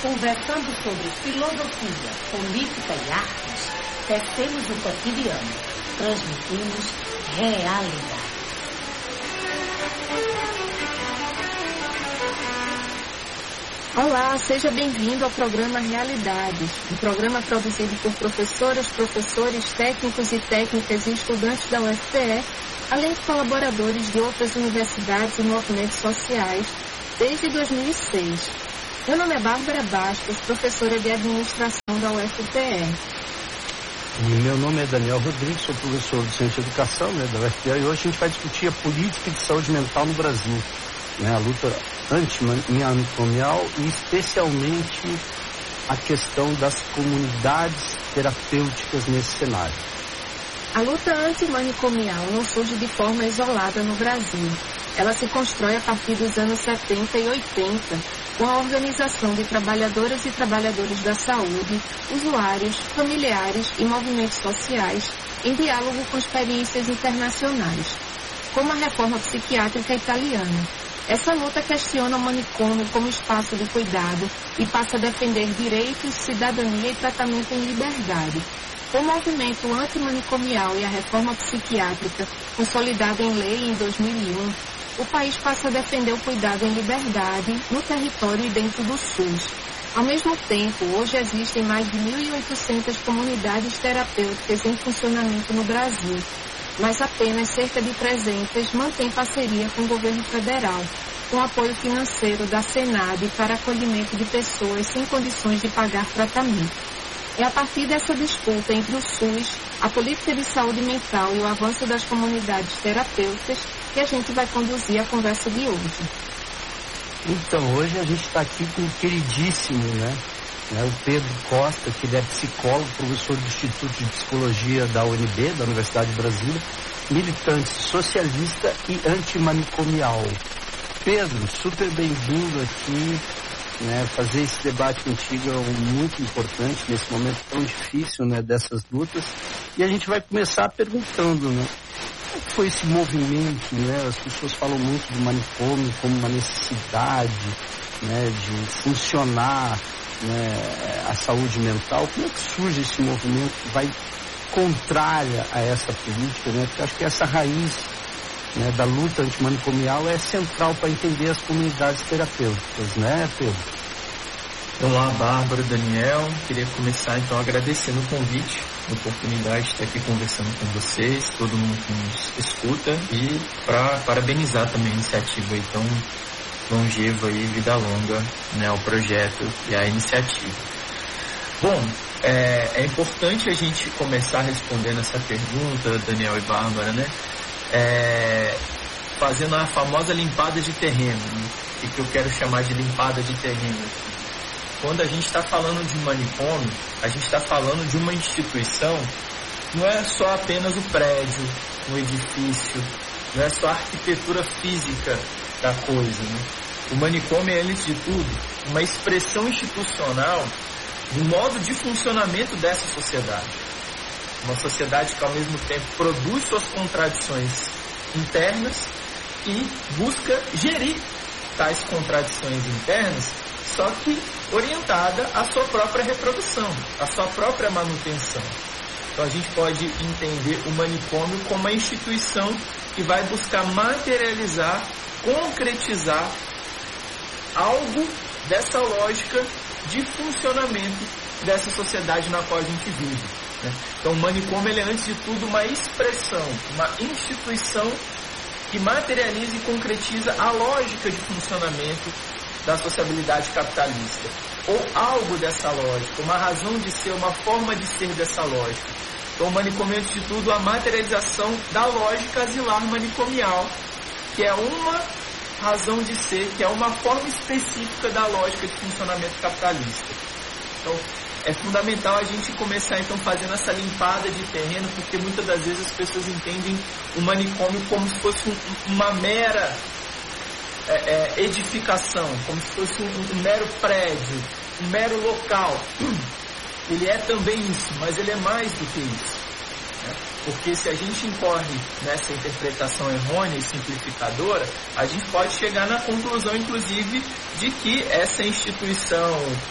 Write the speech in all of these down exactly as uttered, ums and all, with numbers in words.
Conversando sobre filosofia, política e artes, tecemos o cotidiano, transmitimos realidade. Olá, seja bem-vindo ao programa Realidades, um programa produzido por professoras, professores, técnicos e técnicas e estudantes da U F P E, além de colaboradores de outras universidades e movimentos sociais, desde dois mil e seis. Meu nome é Bárbara Bastos, professora de administração da U F P E. E meu nome é Daniel Rodrigues, sou professor de Ciência e Educação, né, da U F P E, e hoje a gente vai discutir a política de saúde mental no Brasil, né, a luta antimanicomial e especialmente a questão das comunidades terapêuticas nesse cenário. A luta antimanicomial não surge de forma isolada no Brasil. Ela se constrói a partir dos anos setenta e oitenta, com a organização de trabalhadoras e trabalhadores da saúde, usuários, familiares e movimentos sociais, em diálogo com experiências internacionais, como a reforma psiquiátrica italiana. Essa luta questiona o manicômio como espaço de cuidado e passa a defender direitos, cidadania e tratamento em liberdade. O movimento antimanicomial e a reforma psiquiátrica, consolidada em lei em dois mil e um, o país passa a defender o cuidado em liberdade no território e dentro do SUS. Ao mesmo tempo, hoje existem mais de mil e oitocentas comunidades terapêuticas em funcionamento no Brasil, mas apenas cerca de trezentas mantêm parceria com o governo federal, com apoio financeiro da Senad para acolhimento de pessoas sem condições de pagar tratamento. É a partir dessa disputa entre o SUS, a política de saúde mental e o avanço das comunidades terapêuticas que a gente vai conduzir a conversa de hoje. Então, hoje a gente está aqui com o queridíssimo, né, né, o Pedro Costa, que ele é psicólogo, professor do Instituto de Psicologia da U N B, da Universidade de Brasília, militante socialista e antimanicomial. Pedro, super bem-vindo aqui. Né, fazer esse debate contigo é muito importante nesse momento tão difícil, né, dessas lutas. E a gente vai começar perguntando, né, como foi esse movimento, né? As pessoas falam muito do manicômio como uma necessidade, né, de funcionar, né, a saúde mental. Como é que surge esse movimento que vai contrária a essa política, né? Porque eu acho que essa raiz, né, da luta antimanicomial é central para entender as comunidades terapêuticas, né, Pedro? Olá, Bárbara, Daniel. Queria começar então agradecendo o convite, a oportunidade de estar aqui conversando com vocês, todo mundo que nos escuta, e para parabenizar também a iniciativa aí tão longeva e vida longa, né, ao projeto e à iniciativa. Bom, é, é importante a gente começar respondendo essa pergunta, Daniel e Bárbara, né? É, fazendo a famosa limpada de terreno, né? E que eu quero chamar de limpada de terreno. Quando a gente está falando de manicômio, a gente está falando de uma instituição, não é só apenas o prédio, o edifício, não é só a arquitetura física da coisa, né? O manicômio é, antes de tudo, uma expressão institucional do modo de funcionamento dessa sociedade. Uma sociedade que ao mesmo tempo produz suas contradições internas e busca gerir tais contradições internas, só que orientada à sua própria reprodução, à sua própria manutenção. Então a gente pode entender o manicômio como uma instituição que vai buscar materializar, concretizar algo dessa lógica de funcionamento dessa sociedade na qual a gente vive. Então o manicômio ele é antes de tudo uma expressão, uma instituição que materializa e concretiza a lógica de funcionamento da sociabilidade capitalista, ou algo dessa lógica, uma razão de ser, uma forma de ser dessa lógica. Então o manicômio é antes de tudo a materialização da lógica asilar manicomial, que é uma razão de ser, que é uma forma específica da lógica de funcionamento capitalista. Então é fundamental a gente começar então fazendo essa limpada de terreno, porque muitas das vezes as pessoas entendem o manicômio como se fosse um, uma mera é, é, edificação, como se fosse um, um mero prédio, um mero local. Ele é também isso, mas ele é mais do que isso, né? Porque se a gente incorre nessa interpretação errônea e simplificadora, a gente pode chegar na conclusão, inclusive, de que essa instituição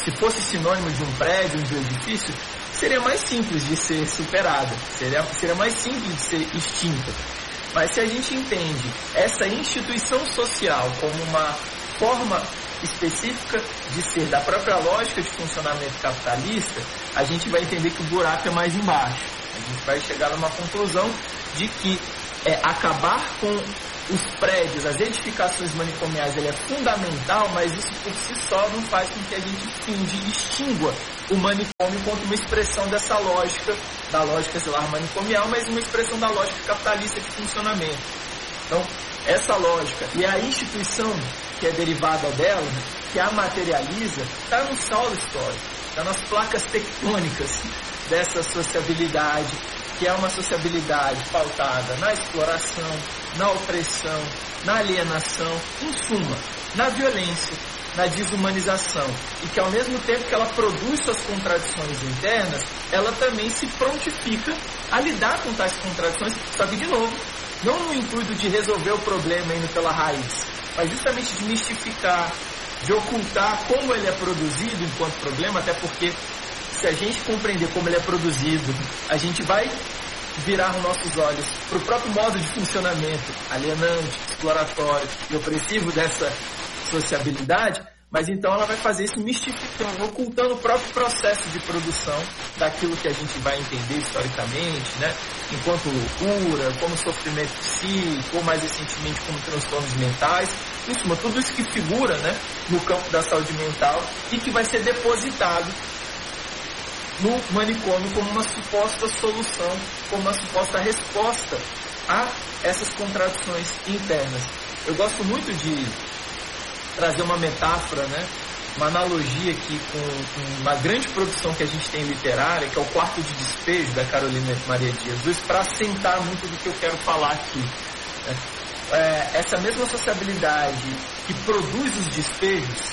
se fosse sinônimo de um prédio, de um edifício, seria mais simples de ser superada, seria, seria mais simples de ser extinta. Mas se a gente entende essa instituição social como uma forma específica de ser da própria lógica de funcionamento capitalista, a gente vai entender que o buraco é mais embaixo. A gente vai chegar numa conclusão de que é, acabar com os prédios, as edificações manicomiais, ele é fundamental, mas isso por si só não faz com que a gente finde, extingua o manicômio como uma expressão dessa lógica, da lógica zelar manicomial, mas uma expressão da lógica capitalista de funcionamento. Então, essa lógica e a instituição que é derivada dela, que a materializa, está no solo histórico, está nas placas tectônicas dessa sociabilidade, que é uma sociabilidade pautada na exploração, na opressão, na alienação, em suma, na violência, na desumanização, e que ao mesmo tempo que ela produz suas contradições internas, ela também se prontifica a lidar com tais contradições, só que de novo, não no intuito de resolver o problema indo pela raiz, mas justamente de mistificar, de ocultar como ele é produzido enquanto problema, até porque se a gente compreender como ele é produzido, a gente vai virar os nossos olhos para o próprio modo de funcionamento alienante, exploratório e opressivo dessa sociabilidade, mas então ela vai fazer isso mistificando, ocultando o próprio processo de produção daquilo que a gente vai entender historicamente, né? Enquanto loucura, como sofrimento psíquico, ou mais recentemente como transtornos mentais, em suma, tudo isso que figura, né, no campo da saúde mental e que vai ser depositado no manicômio como uma suposta solução, como uma suposta resposta a essas contradições internas. Eu gosto muito de trazer uma metáfora, né, uma analogia aqui com, com uma grande produção que a gente tem literária, que é o Quarto de Despejo, da Carolina Maria Dias Luz, para assentar muito do que eu quero falar aqui. Né? É, essa mesma sociabilidade que produz os despejos,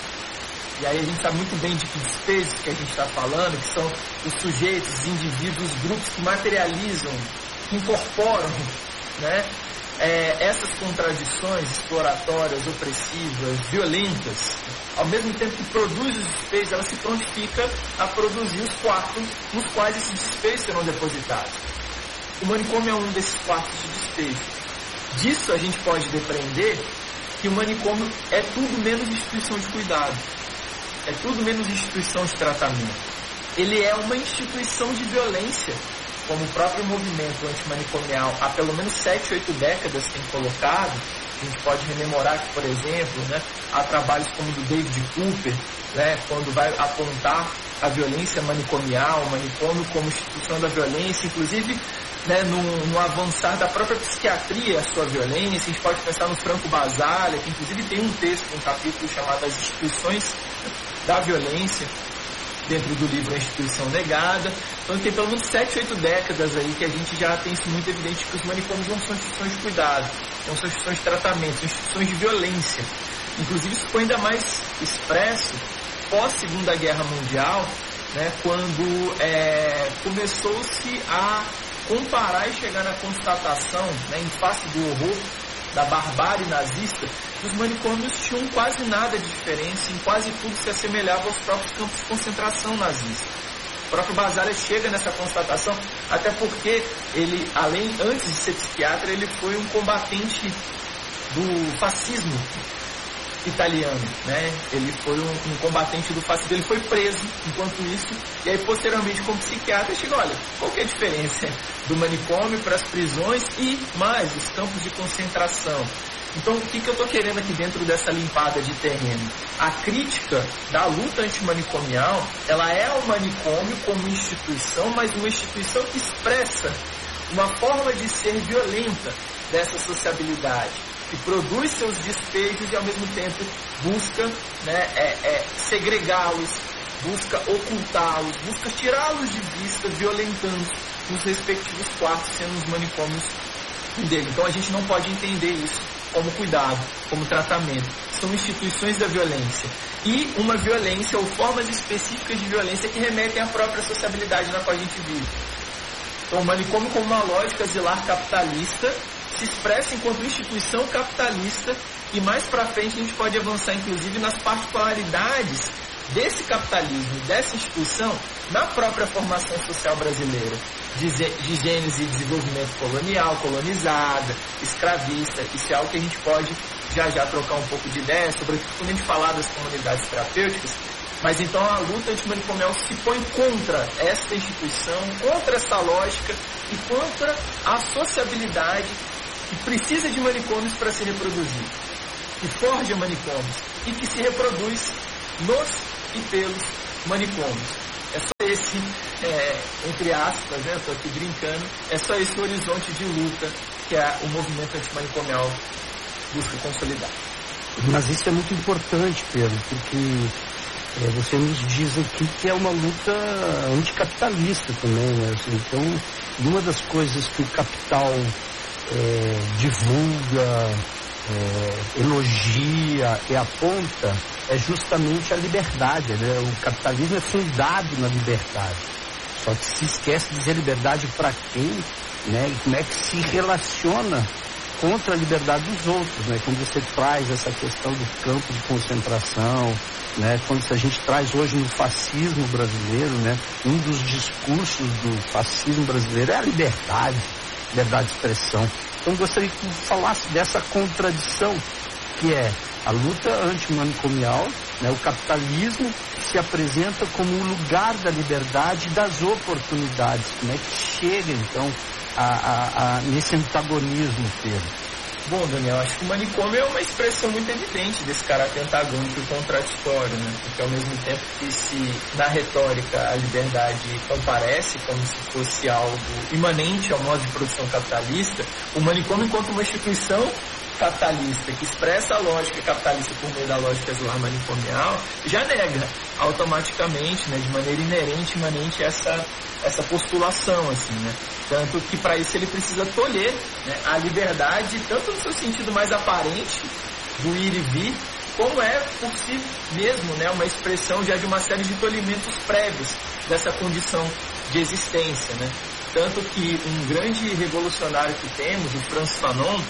e aí a gente sabe muito bem de que despejos que a gente está falando, que são os sujeitos, os indivíduos, os grupos que materializam, que incorporam, né, é, essas contradições exploratórias, opressivas, violentas, ao mesmo tempo que produz os despejos, ela se prontifica a produzir os quartos nos quais esses despejos serão depositados. O manicômio é um desses quartos de despejo. Disso a gente pode depreender que o manicômio é tudo menos instituição de cuidado. É tudo menos instituição de tratamento. Ele é uma instituição de violência, como o próprio movimento antimanicomial há pelo menos sete, oito décadas tem colocado. A gente pode rememorar que, por exemplo, né, há trabalhos como o do David Cooper, né, quando vai apontar a violência manicomial, o manicômio como instituição da violência, inclusive, né, no, no avançar da própria psiquiatria, a sua violência. A gente pode pensar no Franco Basaglia, que inclusive tem um texto, um capítulo chamado As Instituições da Violência, dentro do livro A Instituição Negada. Então tem pelo menos sete, oito décadas aí que a gente já tem isso muito evidente, que os manicômios não são instituições de cuidado, não são instituições de tratamento, são instituições de violência. Inclusive isso ficou ainda mais expresso pós-Segunda Guerra Mundial, né, quando é, começou-se a comparar e chegar na constatação, né, em face do horror da barbárie nazista, os manicômios tinham quase nada de diferença, em quase tudo se assemelhava aos próprios campos de concentração nazistas. O próprio Basaglia chega nessa constatação, até porque ele, além, antes de ser psiquiatra, ele foi um combatente do fascismo italiano, né? Ele foi um, um combatente do fascismo, ele foi preso enquanto isso, e aí posteriormente como psiquiatra chega, olha, qual que é a diferença do manicômio para as prisões e mais os campos de concentração? Então, o que, que eu estou querendo aqui dentro dessa limpada de terreno? A crítica da luta antimanicomial, ela é o manicômio como instituição, mas uma instituição que expressa uma forma de ser violenta dessa sociabilidade, que produz seus despejos e ao mesmo tempo busca, né, é, é, segregá-los, busca ocultá-los, busca tirá-los de vista, violentando nos respectivos quartos, sendo os manicômios dele. Então a gente não pode entender isso como cuidado, como tratamento. São instituições da violência. E uma violência ou formas específicas de violência que remetem à própria sociabilidade na qual a gente vive. Então o manicômio como uma lógica zelar capitalista se expressa enquanto instituição capitalista, e mais para frente a gente pode avançar inclusive nas particularidades desse capitalismo, dessa instituição, na própria formação social brasileira, de, de gênese e desenvolvimento colonial, colonizada, escravista. Isso é algo que a gente pode já já trocar um pouco de ideia, sobretudo quando a gente falar das comunidades terapêuticas. Mas então a luta antimanicomial se põe contra essa instituição, contra essa lógica e contra a sociabilidade que precisa de manicômios para se reproduzir, que forja manicômios e que se reproduz nos e pelos manicômios. É só esse, é, entre aspas, né, estou aqui brincando, é só esse horizonte de luta que é o movimento antimanicomial busca consolidar. Mas isso é muito importante, Pedro, porque é, você nos diz aqui que é uma luta anticapitalista também, né? Então, uma das coisas que o capital é, divulga, é, elogia e aponta é justamente a liberdade, né? O capitalismo é fundado na liberdade. Só que se esquece de dizer liberdade para quem, né? E como é que se relaciona contra a liberdade dos outros, né? Quando você traz essa questão do campo de concentração, né? Quando a gente traz hoje no fascismo brasileiro, né? Um dos discursos do fascismo brasileiro é a liberdade, liberdade de expressão. Então gostaria que você falasse dessa contradição que é a luta antimanicomial, né? O capitalismo que se apresenta como o lugar da liberdade e das oportunidades, como é que chega então A, a, a, nesse antagonismo, Pedro? Bom, Daniel, acho que o manicômio é uma expressão muito evidente desse caráter antagônico e contraditório, né? Porque ao mesmo tempo que se na retórica a liberdade comparece como se fosse algo imanente ao modo de produção capitalista, o manicômio, enquanto uma instituição capitalista que expressa a lógica capitalista por meio da lógica exular manicomial, já nega automaticamente, né, de maneira inerente, imanente essa, essa postulação, assim, né? Tanto que para isso ele precisa tolher, né, a liberdade, tanto no seu sentido mais aparente, do ir e vir, como é por si mesmo, né, uma expressão já de uma série de tolhimentos prévios dessa condição de existência, né? Tanto que um grande revolucionário que temos, o Frantz Fanon,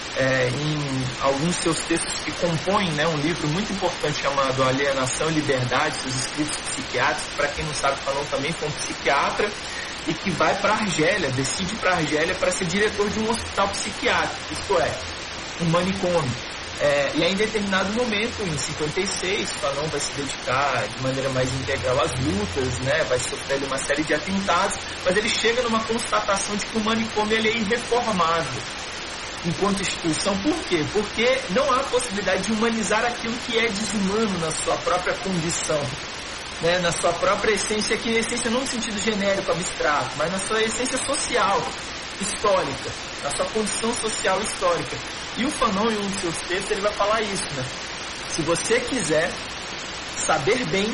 É, em alguns seus textos que compõem, né, um livro muito importante chamado Alienação e Liberdade, seus escritos psiquiátricos. Para quem não sabe, Fanon também foi um psiquiatra e que vai para a Argélia, decide para a Argélia para ser diretor de um hospital psiquiátrico, isto é, um manicômio. É, e aí, em determinado momento, em cinquenta e seis, Fanon vai se dedicar de maneira mais integral às lutas, né, vai sofrer uma série de atentados, mas ele chega numa constatação de que o manicômio ele é irreformável enquanto instituição. Por quê? Porque não há possibilidade de humanizar aquilo que é desumano na sua própria condição, né? Na sua própria essência, que é essência não no sentido genérico, abstrato, mas na sua essência social, histórica, na sua condição social histórica. E o Fanon, em um de seus textos, ele vai falar isso, né? Se você quiser saber bem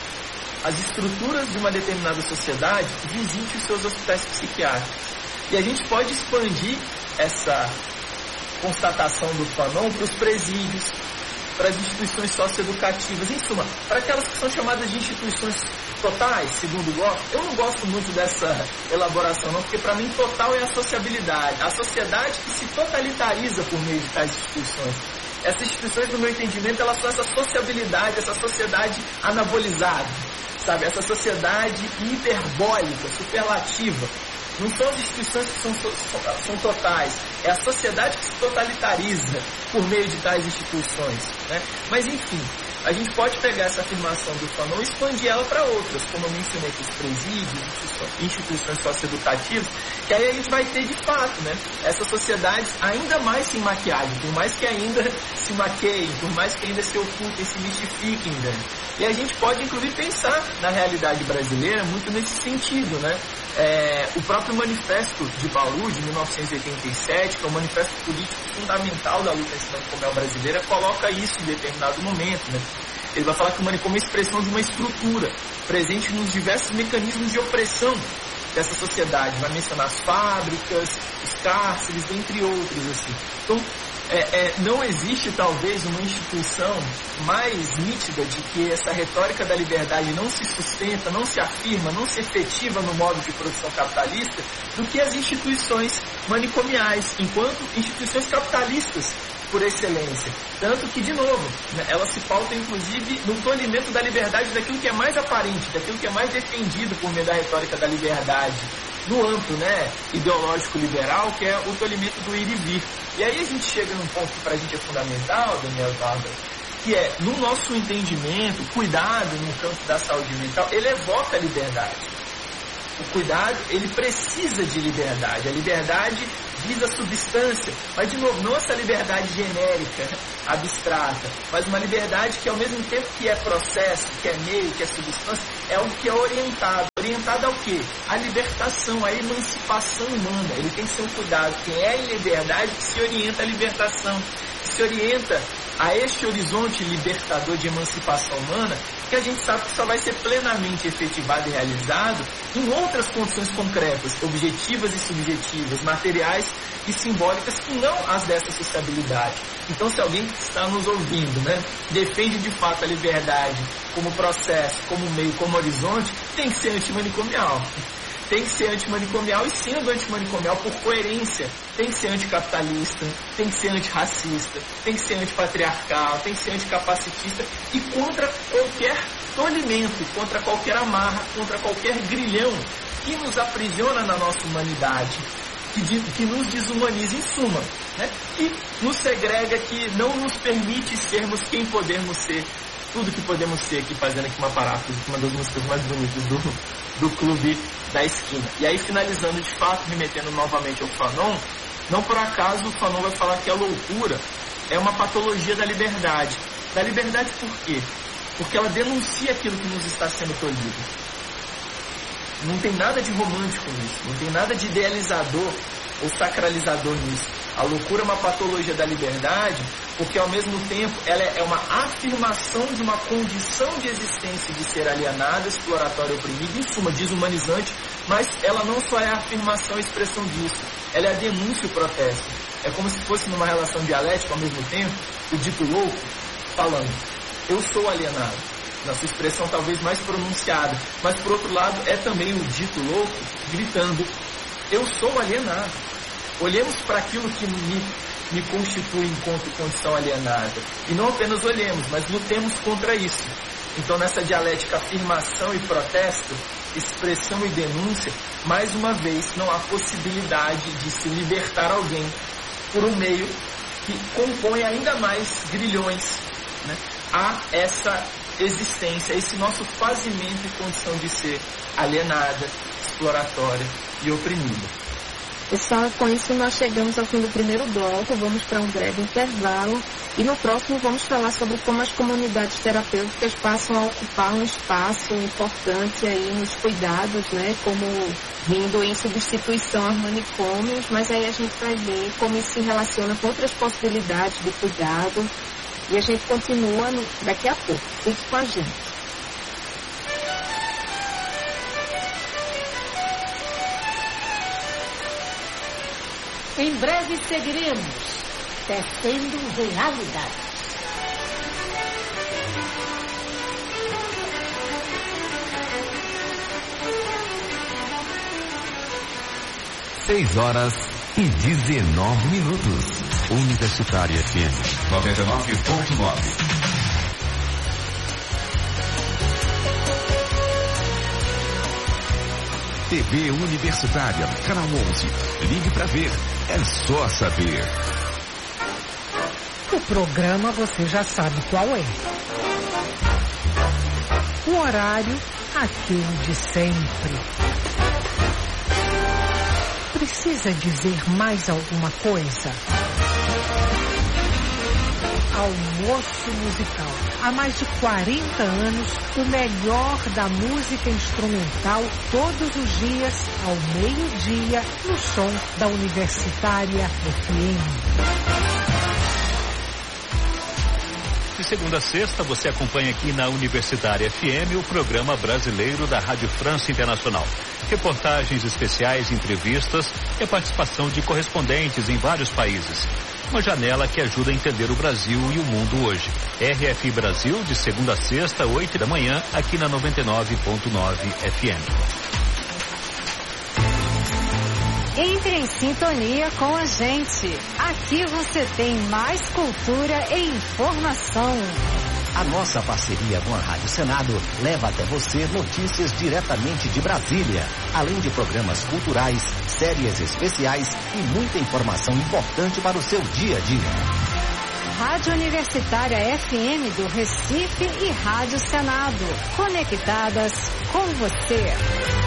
as estruturas de uma determinada sociedade, visite os seus hospitais psiquiátricos. E a gente pode expandir essa constatação do Fanon para os presídios, para as instituições socioeducativas, em suma, para aquelas que são chamadas de instituições totais, segundo o Locke. Eu não gosto muito dessa elaboração, não, porque para mim total é a sociabilidade, a sociedade que se totalitariza por meio de tais instituições. Essas instituições, no meu entendimento, elas são essa sociabilidade, essa sociedade anabolizada, sabe? Essa sociedade hiperbólica, superlativa. Não são as instituições que são, são totais, é a sociedade que se totalitariza por meio de tais instituições, né? Mas enfim, a gente pode pegar essa afirmação do Fanon e expandir ela para outras, como eu mencionei aqui, os presídios, instituições socioeducativas, que aí a gente vai ter de fato, né, essas sociedades ainda mais sem maquiagem, por mais que ainda se maqueiem, por mais que ainda se ocultem, se mistifiquem, né? E a gente pode inclusive pensar na realidade brasileira muito nesse sentido, né? É, o próprio Manifesto de Bauru, de mil novecentos e oitenta e sete, que é o manifesto político fundamental da luta antimanicomial brasileira, coloca isso em determinado momento, né? Ele vai falar que o manicômio é a expressão de uma estrutura presente nos diversos mecanismos de opressão dessa sociedade. Vai mencionar as fábricas, os cárceres, entre outros, assim. Então, É, é, não existe talvez uma instituição mais nítida de que essa retórica da liberdade não se sustenta, não se afirma, não se efetiva no modo de produção capitalista do que as instituições manicomiais, enquanto instituições capitalistas por excelência. Tanto que, de novo, né, ela se pauta, inclusive, no tolimento da liberdade daquilo que é mais aparente, daquilo que é mais defendido por meio da retórica da liberdade, no âmbito, né, ideológico liberal, que é o tolimento do ir e vir. E aí a gente chega num ponto que para a gente é fundamental, Daniel e Bárbara, que é, no nosso entendimento, cuidado no campo da saúde mental, ele evoca a liberdade. O cuidado, ele precisa de liberdade. A liberdade visa a substância, mas, de novo, não essa liberdade genérica, abstrata, mas uma liberdade que, ao mesmo tempo que é processo, que é meio, que é substância, é algo que é orientado. Orientado ao quê? A libertação, a emancipação humana. Ele tem que ser um cuidado. Quem é em liberdade que se orienta à libertação, que se orienta a este horizonte libertador de emancipação humana, que a gente sabe que só vai ser plenamente efetivado e realizado em outras condições concretas, objetivas e subjetivas, materiais e simbólicas, que não as dessa sociabilidade. Então, se alguém que está nos ouvindo, né, defende de fato a liberdade como processo, como meio, como horizonte, tem que ser antimanicomial. Tem que ser antimanicomial, e sendo antimanicomial por coerência, tem que ser anticapitalista, tem que ser antirracista, tem que ser antipatriarcal, tem que ser anticapacitista e contra qualquer tolimento, contra qualquer amarra, contra qualquer grilhão que nos aprisiona na nossa humanidade, que, de, que nos desumaniza em suma, né? Que nos segrega, que não nos permite sermos quem podemos ser, tudo que podemos ser, aqui fazendo aqui uma paráfrase, uma das músicas mais bonitas do, do Clube da Esquina. E aí, finalizando de fato, remetendo novamente ao Fanon, não por acaso o Fanon vai falar que a loucura é uma patologia da liberdade. Da liberdade por quê? Porque ela denuncia aquilo que nos está sendo tolhido. Não tem nada de romântico nisso, não tem nada de idealizador ou sacralizador nisso. A loucura é uma patologia da liberdade, porque ao mesmo tempo ela é uma afirmação de uma condição de existência de ser alienada, exploratória, oprimida, em suma, desumanizante, mas ela não só é a afirmação e expressão disso, ela é a denúncia e o protesto. É como se fosse numa relação dialética ao mesmo tempo, o dito louco falando, eu sou alienado, na sua expressão talvez mais pronunciada, mas por outro lado é também o dito louco gritando, eu sou alienado. Olhemos para aquilo que me, me constitui enquanto condição alienada. E não apenas olhemos, mas lutemos contra isso. Então, nessa dialética afirmação e protesto, expressão e denúncia, mais uma vez, não há possibilidade de se libertar alguém por um meio que compõe ainda mais grilhões, né, a essa existência, esse nosso fazimento e condição de ser alienada, exploratória e oprimida. Pessoal, com isso nós chegamos ao fim do primeiro bloco, vamos para um breve intervalo e no próximo vamos falar sobre como as comunidades terapêuticas passam a ocupar um espaço importante aí nos cuidados, né, como vindo em substituição aos manicômios, mas aí a gente vai ver como isso se relaciona com outras possibilidades de cuidado e a gente continua no, daqui a pouco. Fique com a gente. Em breve seguiremos tecendo realidade. Seis horas e dezenove minutos. Universitária F M noventa e nove ponto nove. T V Universitária, canal onze. Ligue para ver. É só saber. O programa você já sabe qual é. O horário, aquele de sempre. Precisa dizer mais alguma coisa? Almoço musical. Há mais de quarenta anos, o melhor da música instrumental, todos os dias, ao meio-dia, no som da Universitária F M. De segunda a sexta, você acompanha aqui na Universitária F M o programa brasileiro da Rádio França Internacional. Reportagens especiais, entrevistas e a participação de correspondentes em vários países. Uma janela que ajuda a entender o Brasil e o mundo hoje. R F I Brasil, de segunda a sexta, oito da manhã, aqui na noventa e nove ponto nove F M. Entre em sintonia com a gente. Aqui você tem mais cultura e informação. A nossa parceria com a Rádio Senado leva até você notícias diretamente de Brasília, além de programas culturais, séries especiais e muita informação importante para o seu dia a dia. Rádio Universitária F M do Recife e Rádio Senado, conectadas com você.